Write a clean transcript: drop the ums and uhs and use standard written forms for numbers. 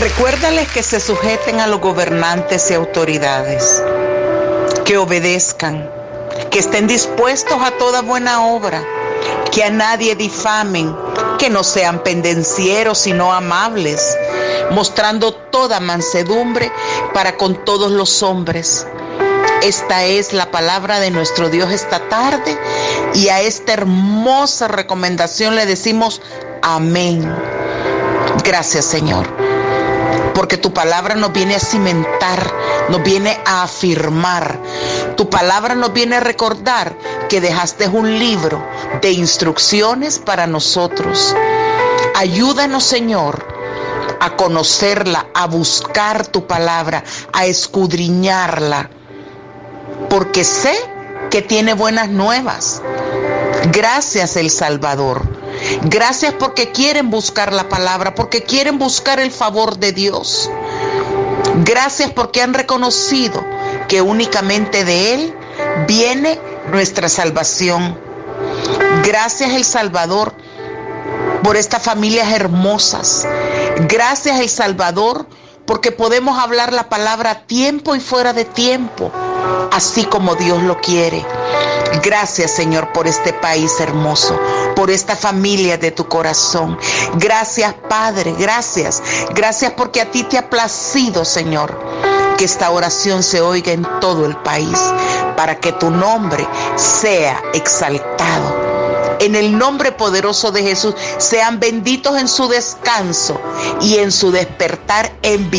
Recuérdales que se sujeten a los gobernantes y autoridades, que obedezcan, que estén dispuestos a toda buena obra, que a nadie difamen, que no sean pendencieros sino amables, mostrando toda mansedumbre para con todos los hombres. Esta es la palabra de nuestro Dios esta tarde, y a esta hermosa recomendación le decimos amén. Gracias, Señor, porque tu palabra nos viene a cimentar, nos viene a afirmar. Tu palabra nos viene a recordar que dejaste un libro de instrucciones para nosotros. Ayúdanos, Señor, a conocerla, a buscar tu palabra, a escudriñarla, porque sé que tiene buenas nuevas. Gracias, el Salvador. Gracias porque quieren buscar la palabra, porque quieren buscar el favor de Dios. Gracias porque han reconocido que únicamente de Él viene nuestra salvación. Gracias, el Salvador, por estas familias hermosas. Gracias, el Salvador, porque podemos hablar la palabra a tiempo y fuera de tiempo, así como Dios lo quiere. Gracias, Señor, por este país hermoso, por esta familia de tu corazón. Gracias, Padre, gracias. Gracias porque a ti te ha placido, Señor, que esta oración se oiga en todo el país, para que tu nombre sea exaltado. En el nombre poderoso de Jesús, sean benditos en su descanso y en su despertar en victoria.